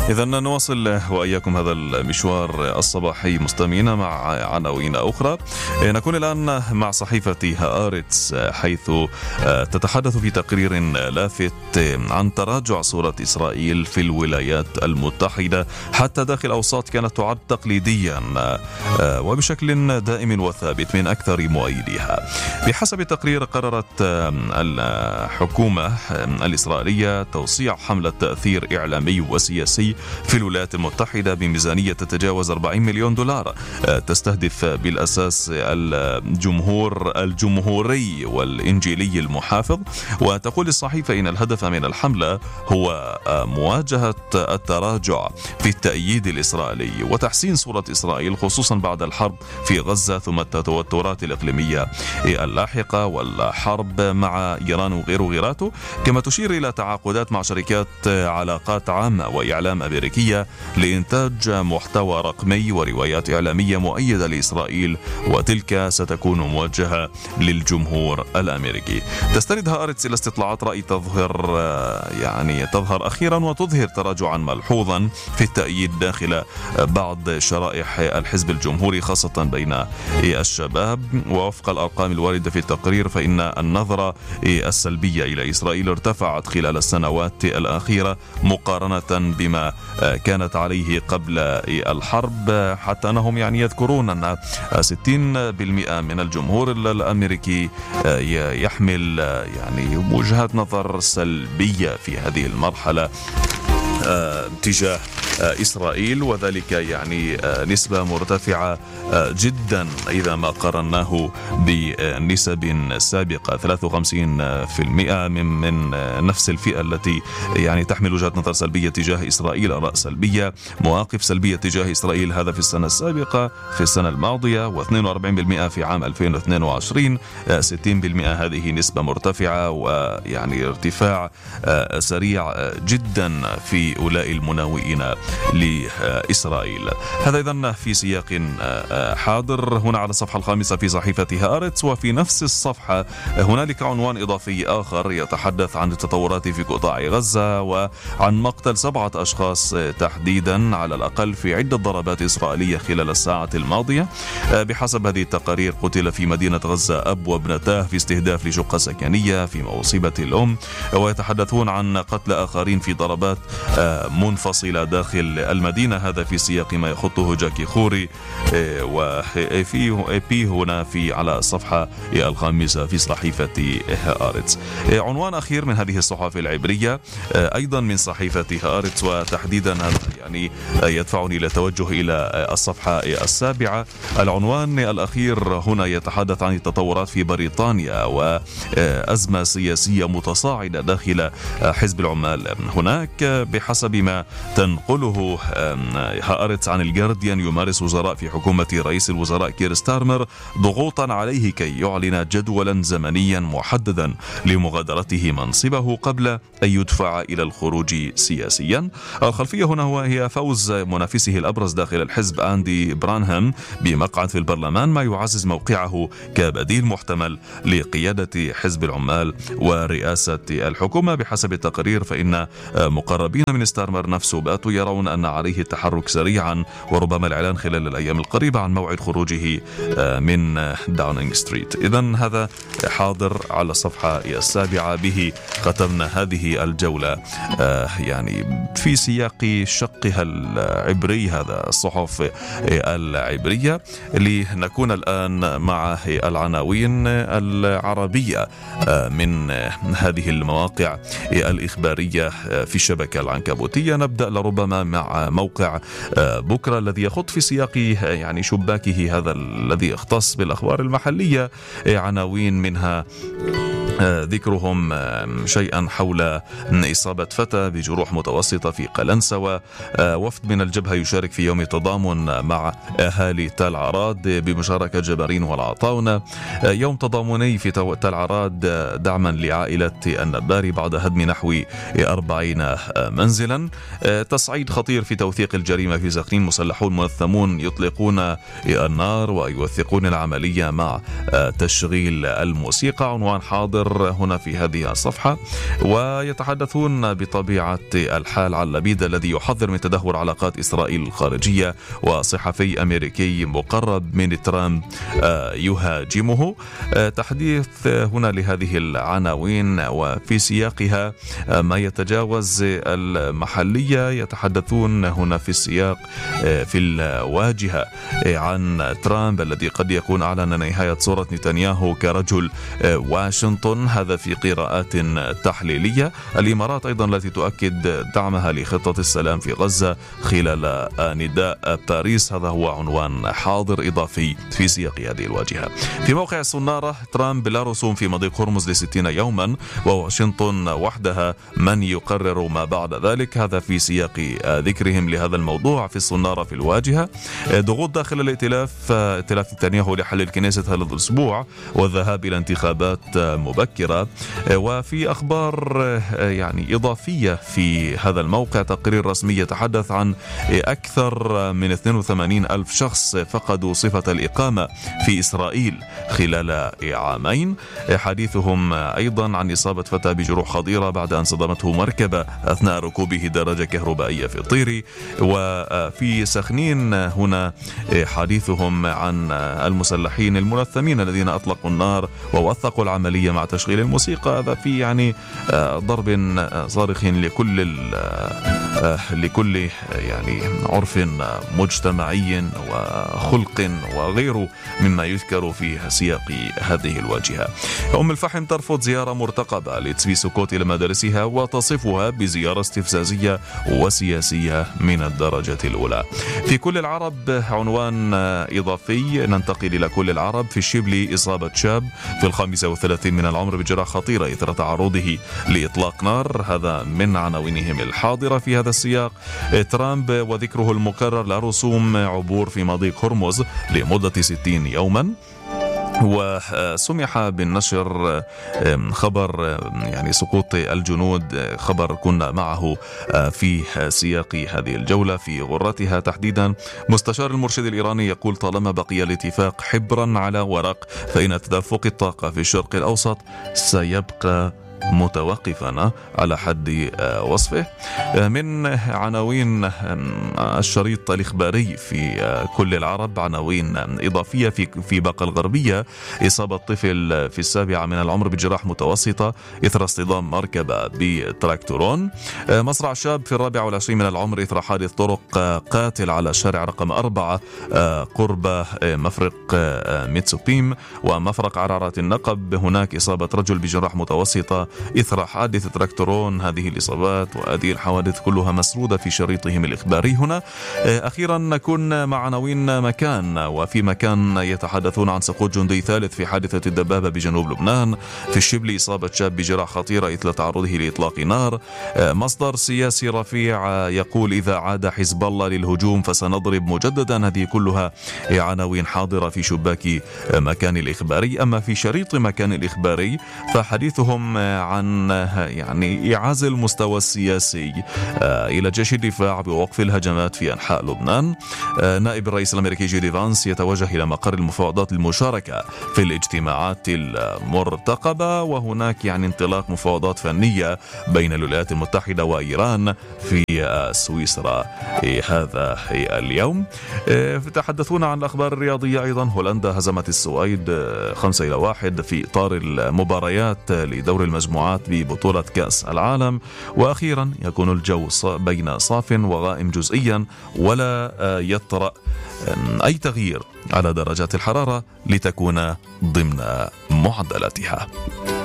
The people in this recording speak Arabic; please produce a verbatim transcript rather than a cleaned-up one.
إذا نواصل وإياكم هذا المشوار الصباحي مستمعين مع عناوين أخرى. نكون الآن مع صحيفة هآرتس، حيث تتحدث في تقرير لافت عن تراجع صورة إسرائيل في الولايات المتحدة حتى داخل أوساط كانت تعد تقليديا وبشكل دائم وثابت من أكثر مؤيديها. بحسب التقرير قررت الحكومة الإسرائيلية توسيع حملة تأثير إعلامي وسياسي في الولايات المتحدة بميزانية تتجاوز أربعين مليون دولار، تستهدف بالأساس الجمهور الجمهوري والإنجيلي المحافظ. وتقول الصحيفة إن الهدف من الحملة هو مواجهة التراجع في التأييد الإسرائيلي وتحسين صورة إسرائيل خصوصا بعد الحرب في غزة ثم التوترات الإقليمية اللاحقة والحرب مع إيران وغير وغيراته، كما تشير إلى تعاقدات مع شركات علاقات عامة وإعلام أمريكية لإنتاج محتوى رقمي وروايات إعلامية مؤيدة لإسرائيل، وتلك ستكون موجهة للجمهور الأمريكي. تستند هآرتس إلى استطلاعات رأي تظهر يعني تظهر أخيرا وتظهر تراجعا ملحوظا في التأييد داخل بعض شرائح الحزب الجمهوري خاصة بين الشباب. ووفق الأرقام الواردة في التقرير فإن النظرة السلبية إلى إسرائيل ارتفعت خلال السنوات الأخيرة مقارنة بما كانت عليه قبل الحرب، حتى أنهم يعني يذكرون أن ستين بالمئة من الجمهور الأمريكي يحمل يعني وجهات نظر سلبية في هذه المرحلة تجاه إسرائيل، وذلك يعني نسبة مرتفعة جدا إذا ما قارناه بنسب سابقة. ثلاثة وخمسين بالمئة من من نفس الفئة التي يعني تحمل وجهات نظر سلبية تجاه إسرائيل، آراء سلبية، مواقف سلبية تجاه إسرائيل، هذا في السنة السابقة في السنة الماضية، واثنين وأربعين بالمئة في عام ألفين واثنين وعشرين. ستين بالمئة هذه نسبة مرتفعة ويعني ارتفاع سريع جدا في أولئك المناوئين لإسرائيل. هذا إذن في سياق حاضر هنا على الصفحة الخامسة في صحيفة هآرتس. وفي نفس الصفحة هنالك عنوان إضافي آخر يتحدث عن التطورات في قطاع غزة وعن مقتل سبعة أشخاص تحديدا على الأقل في عدة ضربات إسرائيلية خلال الساعة الماضية. بحسب هذه التقارير قتل في مدينة غزة أب وابنتاه في استهداف لشقة سكنية في موصبة الأم، ويتحدثون عن قتل آخرين في ضربات منفصلة داخل المدينة، هذا في سياق ما يخطه جاكي خوري وفي بي هنا في على الصفحة الخامسة في صحيفة هآرتس. عنوان أخير من هذه الصحف العبرية أيضا من صحيفة هآرتس، وتحديدا هذا يعني يدفعني للتوجه إلى الصفحة السابعة. العنوان الأخير هنا يتحدث عن التطورات في بريطانيا وأزمة سياسية متصاعدة داخل حزب العمال هناك. بحسب ما تنقله هآرتس عن الجارديان، يمارس وزراء في حكومة رئيس الوزراء كير ستارمر ضغوطا عليه كي يعلن جدولا زمنيا محددا لمغادرته منصبه قبل أن يدفع إلى الخروج سياسيا. الخلفية هنا هو هي فوز منافسه الأبرز داخل الحزب أندي برانهام بمقعد في البرلمان، ما يعزز موقعه كبديل محتمل لقيادة حزب العمال ورئاسة الحكومة. بحسب التقرير فإن مقربين من ستارمر نفسه باتوا يرون أن عليه التحرك سريعا وربما الإعلان خلال الأيام القريبة عن موعد خروجه من داونينغ ستريت. إذن هذا حاضر على الصفحة السابعة. به ختمنا هذه الجولة يعني في سياق شقها العبري، هذا الصحف العبرية، لنكون الآن مع العناوين العربية من هذه المواقع الإخبارية في الشبكة العنكبوتية. نبدأ لربما مع موقع بكرة الذي يخط في سياق يعني شباكه هذا الذي يختص بالأخبار المحلية، عناوين منها ذكرهم شيئا حول إصابة فتى بجروح متوسطة في قلنسوة، وفد من الجبهة يشارك في يوم تضامن مع أهالي تل عراد بمشاركة جبارين والعطاونة، يوم تضامني في تل عراد دعما لعائلة النباري بعد هدم نحو أربعين منزلا، تصعيد خطير في توثيق الجريمة في سخنين. مسلحون منظمون يطلقون النار ويوثقون العملية مع تشغيل الموسيقى. عنوان حاضر هنا في هذه الصفحة. ويتحدثون بطبيعة الحال عن لبيد الذي يحذر من تدهور علاقات إسرائيل الخارجية، وصحفي أمريكي مقرب من ترامب يهاجمه. تحديث هنا لهذه العناوين وفي سياقها ما يتجاوز المحلية. يتحدثون هنا في السياق في الواجهة عن ترامب الذي قد يكون أعلن نهاية صورة نتنياهو كرجل واشنطن، هذا في قراءات تحليلية. الإمارات أيضا التي تؤكد دعمها لخطة السلام في غزة خلال نداء باريس، هذا هو عنوان حاضر إضافي في سياق هذه الواجهة. في موقع الصنارة، ترامب لا رسوم في مضيق هرمز لستين يوما، وواشنطن وحدها من يقرر ما بعد ذلك، هذا في سياق ذكرهم لهذا الموضوع في الصنارة في الواجهة. ضغوط داخل الائتلاف، ائتلاف نتنياهو لحل الكنيسة هذا الأسبوع والذهاب إلى انتخابات مبكرة. وفي أخبار يعني إضافية في هذا الموقع، تقرير رسمي يتحدث عن أكثر من اثنين وثمانين ألف شخص فقدوا صفة الإقامة في إسرائيل خلال عامين. حديثهم أيضا عن إصابة فتى بجروح خطيرة بعد أن صدمته مركبة أثناء ركوبه دراجة كهربائية في طيري. وفي سخنين هنا حديثهم عن المسلحين المنظمين الذين أطلقوا النار ووثقوا العملية مع تشغيل الموسيقى، هذا في يعني ضرب صارخ لكل لكل يعني عرف مجتمعي وخلق وغيره مما يذكر في سياق هذه الواجهة. أم الفحم ترفض زيارة مرتقبة لتسبي سكوت إلى مدارسها وتصفها بزيارة استفزازية وسياسية من الدرجة الأولى. في كل العرب عنوان إضافي، ننتقل إلى كل العرب. في الشبلي إصابة شاب في الخامسة والثلاثين من العمر بجراح خطيرة إثر تعرضه لإطلاق نار، هذا من عناوينهم الحاضرة في هذا السياق. ترامب وذكره المكرر لا رسوم عبور في مضيق هرمز لمدة ستين يوما. وسمح بالنشر خبر يعني سقوط الجنود، خبر كنا معه في سياق هذه الجولة في غرتها تحديدا. مستشار المرشد الإيراني يقول طالما بقي الاتفاق حبرا على ورق فإن تدفق الطاقة في الشرق الأوسط سيبقى متوقفا على حد وصفه. من عناوين الشريط الإخباري في كل العرب عناوين إضافية. في في باقة الغربية إصابة طفل في السابعة من العمر بجراح متوسطة إثر اصطدام مركبة بتراكتورون. مصرع شاب في الرابع والعشرين من العمر إثر حادث طرق قاتل على الشارع رقم أربعة قرب مفرق ميتسوبيم ومفرق عرعرة النقب. هناك إصابة رجل بجراح متوسطة إثر حادث تراكتورون. هذه الإصابات وهذه الحوادث كلها مسرودة في شريطهم الإخباري هنا. أخيرا نكون مع عناوين مكان. وفي مكان يتحدثون عن سقوط جندي ثالث في حادثة الدبابة بجنوب لبنان. في الشبل إصابة شاب بجراح خطيرة إثر تعرضه لإطلاق نار. مصدر سياسي رفيع يقول إذا عاد حزب الله للهجوم فسنضرب مجددا. هذه كلها عناوين حاضرة في شباك مكان الإخباري. أما في شريط مكان الإخباري فحديثهم عن يعني إعاز المستوى السياسي إلى جيش الدفاع بوقف الهجمات في أنحاء لبنان. نائب الرئيس الأمريكي جي دي فانس يتوجه إلى مقر المفاوضات المشاركة في الاجتماعات المرتقبة. وهناك يعني انطلاق مفاوضات فنية بين الولايات المتحدة وإيران في سويسرا هذا اليوم. تحدثون عن الأخبار الرياضية أيضا. هولندا هزمت السويد خمسة إلى واحد في إطار المباريات لدور المجموعات ببطولة كأس العالم. وأخيرا يكون الجو بين صاف وغائم جزئيا ولا يطرأ أي تغيير على درجات الحرارة لتكون ضمن معدلاتها.